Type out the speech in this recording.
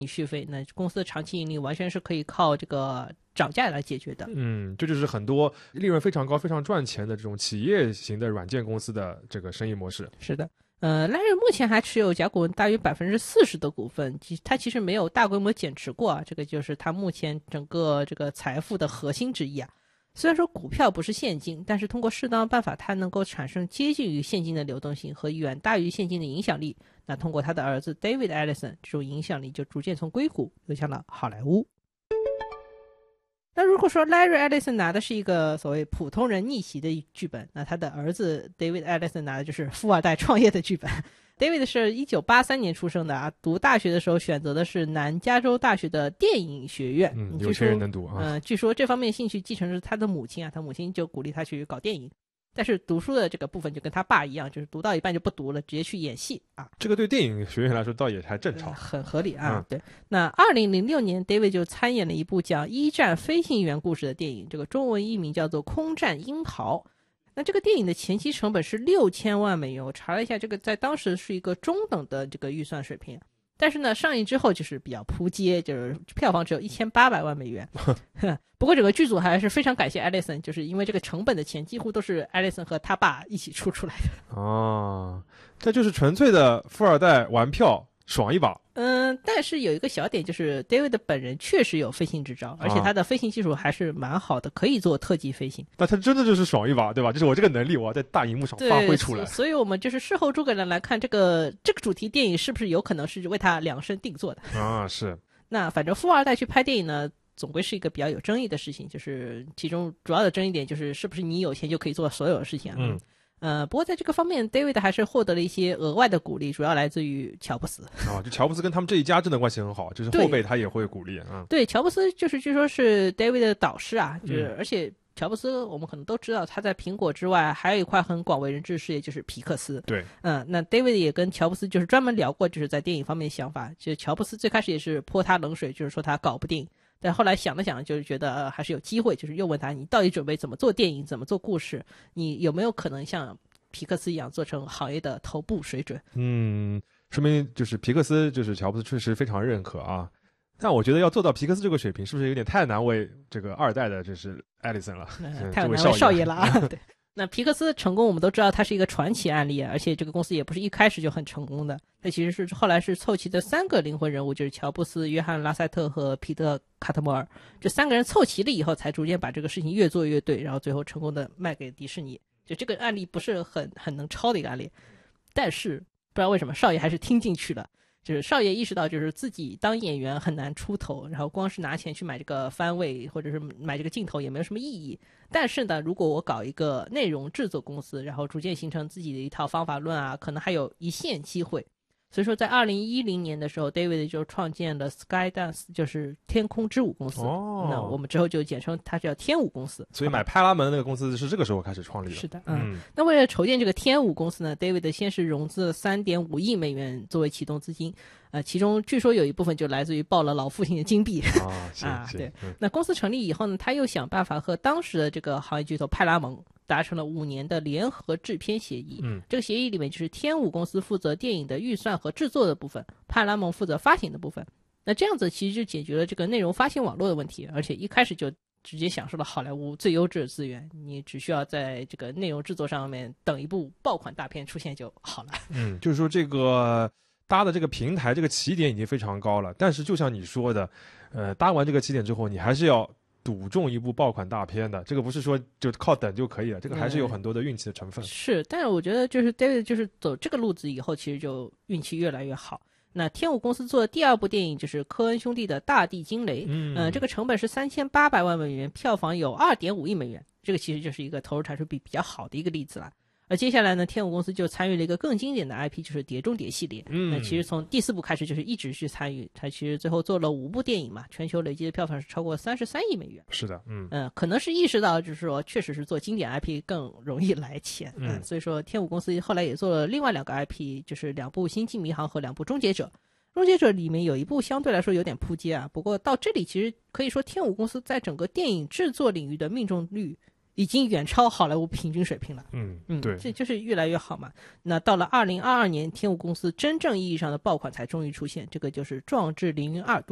续费，那公司的长期盈利完全是可以靠这个涨价来解决的。 这就是很多利润非常高、非常赚钱的这种企业型的软件公司的这个生意模式。 是的。Larry 目前还持有甲骨文大约40%的股份，他其实没有大规模减持过啊，这个就是他目前整个这个财富的核心之一啊。虽然说股票不是现金，但是通过适当办法，它能够产生接近于现金的流动性和远大于现金的影响力。那通过他的儿子 David Ellison， 这种影响力就逐渐从硅谷流向了好莱坞。那如果说 Larry Ellison 拿的是一个所谓普通人逆袭的剧本，那他的儿子 David Ellison 拿的就是富二代创业的剧本。David 是1983年出生的啊，读大学的时候选择的是南加州大学的电影学院。 有钱人能读啊。 据说这方面兴趣继承是他的母亲啊，他母亲就鼓励他去搞电影。但是读书的这个部分就跟他爸一样，就是读到一半就不读了，直接去演戏啊。 这个对电影学院来说倒也还正常， 很合理啊。对。那2006年 David 就参演了一部讲一战飞行员故事的电影，这个中文译名叫做《空战鹰桃》。那这个电影的前期成本是6000万美元，我查了一下，这个在当时是一个中等的这个预算水平。但是呢，上映之后就是比较扑街，就是票房只有1800万美元。不过整个剧组还是非常感谢 Ellison， 就是因为这个成本的钱几乎都是 Ellison 和他爸一起出来的。 哦，这就是纯粹的富二代玩票爽一把。 但是有一个小点，就是 David 本人确实有飞行执照，而且他的飞行技术还是蛮好的，可以做特技飞行。 那他真的就是爽一把，对吧？就是我这个能力，我要在大荧幕上发挥出来。 所以我们就是事后诸葛亮来看这个主题电影是不是有可能是为他量身定做的啊？是。 那反正富二代去拍电影呢，总归是一个比较有争议的事情，就是其中主要的争议点就是是不是你有钱就可以做所有的事情啊？不过在这个方面 David 还是获得了一些额外的鼓励，主要来自于乔布斯啊。就乔布斯跟他们这一家真的关系很好，就是后辈他也会鼓励啊。 对，乔布斯就是据说是 David 的导师啊，就是而且乔布斯我们可能都知道，他在苹果之外还有一块很广为人知的事业就是皮克斯。 对， 那 David 也跟乔布斯就是专门聊过，就是在电影方面的想法。就乔布斯最开始也是泼他冷水，就是说他搞不定。但后来想了想，就是觉得还是有机会，就是又问他你到底准备怎么做电影，怎么做故事，你有没有可能像皮克斯一样做成行业的头部水准？ 说明就是皮克斯就是乔布斯确实非常认可啊。但我觉得要做到皮克斯这个水平，是不是有点太难为这个二代的就是 Ellison 了？ 太难为少爷了啊！对。那皮克斯的成功我们都知道它是一个传奇案例，而且这个公司也不是一开始就很成功的，它其实是后来是凑齐的3个灵魂人物，就是乔布斯、约翰拉塞特和彼得卡特摩尔，这3个人凑齐了以后才逐渐把这个事情越做越对，然后最后成功的卖给迪士尼。就这个案例不是很能抄的一个案例，但是不知道为什么少爷还是听进去了，就是少爷意识到就是自己当演员很难出头，然后光是拿钱去买这个番位或者是买这个镜头也没有什么意义。但是呢，如果我搞一个内容制作公司，然后逐渐形成自己的一套方法论啊，可能还有一线机会。所以说在2010年的时候 David 就创建了 Skydance， 就是天空之舞公司。那我们之后就简称它叫天舞公司。 所以买派拉蒙的那个公司是这个时候开始创立的。 是的。那为了筹建这个天舞公司呢， David 先是融资了3.5亿美元作为启动资金，其中据说有一部分就来自于抱了老父亲的金币对。那公司成立以后呢，他又想办法和当时的这个行业巨头派拉蒙达成了5年的联合制片协议。这个协议里面就是天舞公司负责电影的预算和制作的部分，派拉蒙负责发行的部分。那这样子其实就解决了这个内容发行网络的问题，而且一开始就直接享受了好莱坞最优质的资源，你只需要在这个内容制作上面等一部爆款大片出现就好了。 就是说这个搭的这个平台这个起点已经非常高了，但是就像你说的，搭完这个起点之后，你还是要赌中一部爆款大片的，这个不是说就靠等就可以了，这个还是有很多的运气的成分。 是，但是我觉得就是 David 就是走这个路子以后，其实就运气越来越好。那天舞公司做的第2部电影就是科恩兄弟的大地惊雷，这个成本是3800万美元，票房有2.5亿美元，这个其实就是一个投入产出比比较好的一个例子了。而接下来呢，天舞公司就参与了一个更经典的 IP， 就是碟中谍系列。那其实从第4部开始就是一直去参与，他其实最后做了5部电影嘛，全球累计的票房是超过33亿美元。 是的。 可能是意识到就是说确实是做经典 IP 更容易来钱。所以说天舞公司后来也做了另外2个 IP， 就是2部星际迷航和2部终结者。终结者里面有一部相对来说有点扑街啊，不过到这里其实可以说天舞公司在整个电影制作领域的命中率已经远超好莱坞平均水平了。 对， 这就是越来越好嘛。那到了2022年，天舞公司真正意义上的爆款才终于出现，这个就是《壮志凌云2》